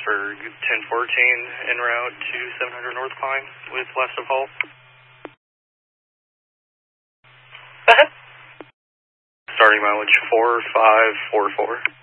for 1014 en route to 700 North Pine with last of Hall. Go ahead. Starting mileage 4544.